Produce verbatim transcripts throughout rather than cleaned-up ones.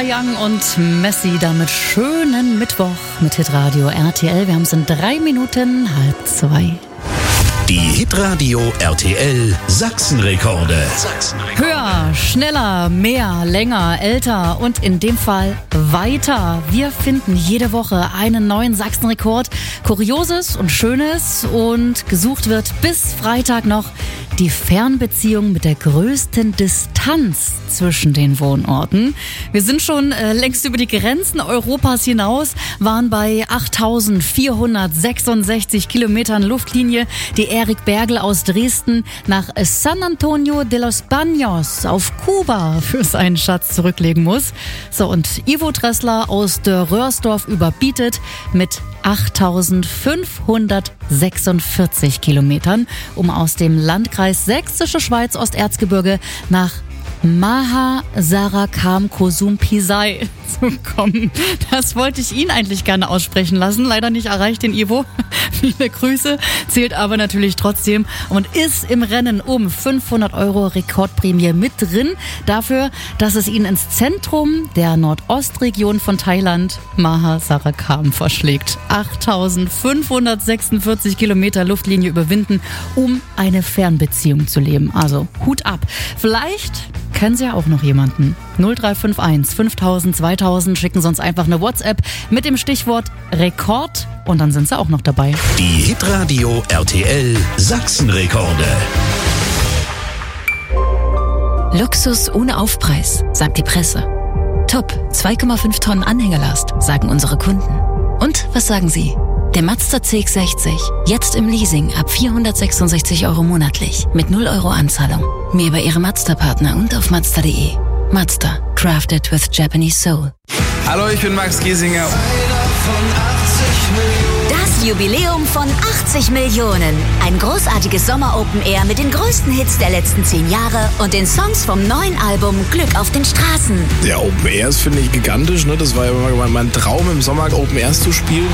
Young und Messi damit schönen Mittwoch mit Hitradio R T L. Wir haben es in drei Minuten halb zwei. Die Hitradio R T L Sachsenrekorde. Sachsenrekorde. Höher, schneller, mehr, länger, älter und in dem Fall weiter. Wir finden jede Woche einen neuen Sachsenrekord. Kurioses und Schönes, und gesucht wird bis Freitag noch die Fernbeziehung mit der größten Distanz zwischen den Wohnorten. Wir sind schon äh, längst über die Grenzen Europas hinaus, waren bei achttausendvierhundertsechsundsechzig Kilometern Luftlinie, die Erik Bergel aus Dresden nach San Antonio de los Baños auf Kuba für seinen Schatz zurücklegen muss. So, und Ivo Tressler aus der Röhrsdorf überbietet mit achttausendfünfhundertsechsundvierzig Kilometern, um aus dem Landkreis Sächsische Schweiz Osterzgebirge nach Mahasarakam Kosum Pisai zu kommen. Das wollte ich ihn eigentlich gerne aussprechen lassen. Leider nicht erreicht, den Ivo. Viele Grüße. Zählt aber natürlich trotzdem und ist im Rennen um fünfhundert Euro Rekordprämie mit drin. Dafür, dass es ihn ins Zentrum der Nordostregion von Thailand, Mahasarakam, verschlägt. achttausendfünfhundertsechsundvierzig Kilometer Luftlinie überwinden, um eine Fernbeziehung zu leben. Also Hut ab. Vielleicht kennen Sie ja auch noch jemanden. null drei fünf eins fünftausend zweitausend, schicken Sie uns einfach eine WhatsApp mit dem Stichwort Rekord und dann sind Sie auch noch dabei. Die Hitradio R T L Sachsenrekorde. Luxus ohne Aufpreis, sagt die Presse. Top, zwei Komma fünf Tonnen Anhängerlast, sagen unsere Kunden. Und was sagen Sie? Der Mazda C X sechzig, jetzt im Leasing ab vierhundertsechsundsechzig Euro monatlich mit null Euro Anzahlung. Mehr bei Ihrem Mazda-Partner und auf mazda punkt de. Mazda, crafted with Japanese soul. Hallo, ich bin Max Giesinger. Das Jubiläum von achtzig Millionen. Ein großartiges Sommer-Open-Air mit den größten Hits der letzten zehn Jahre und den Songs vom neuen Album Glück auf den Straßen. Ja, Open Airs finde ich gigantisch. Ne? Das war ja immer mein Traum, im Sommer Open Airs zu spielen.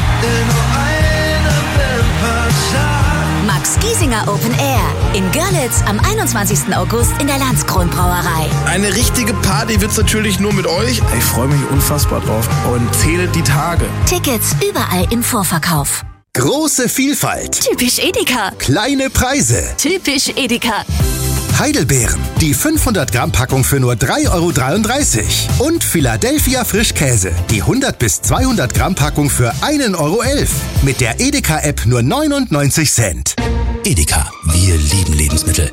Max Giesinger Open Air in Görlitz am einundzwanzigsten August in der Landskron-Brauerei. Eine richtige Party wird's natürlich nur mit euch. Ich freue mich unfassbar drauf und zähle die Tage. Tickets überall im Vorverkauf. Große Vielfalt. Typisch Edeka. Kleine Preise. Typisch Edeka. Heidelbeeren. Die fünfhundert Gramm Packung für nur drei Euro dreiunddreißig. Und Philadelphia Frischkäse. Die hundert bis zweihundert Gramm Packung für ein Euro elf. Mit der Edeka-App nur neunundneunzig Cent. Edeka. Wir lieben Lebensmittel.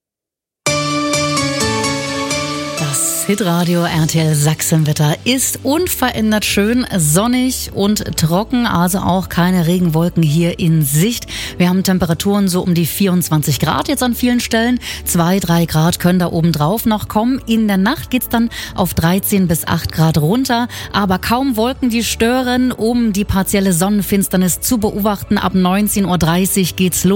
Das Hitradio R T L Sachsenwetter ist unverändert schön, sonnig und trocken, also auch keine Regenwolken hier in Sicht. Wir haben Temperaturen so um die vierundzwanzig Grad jetzt an vielen Stellen. Zwei, drei Grad können da oben drauf noch kommen. In der Nacht geht's dann auf dreizehn bis acht Grad runter, aber kaum Wolken, die stören, um die partielle Sonnenfinsternis zu beobachten. Ab neunzehn Uhr dreißig geht's los.